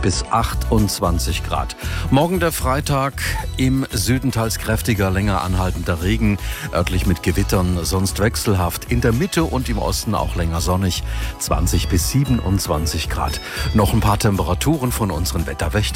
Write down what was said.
bis 28 Grad. Morgen der Freitag, im Süden teils kräftiger, länger anhaltender Regen, örtlich mit Gewittern, sonst wechselhaft. In der Mitte und im Osten auch länger sonnig, 20 bis 27 Grad. Noch ein paar Temperaturen von unseren Wetterwächtern.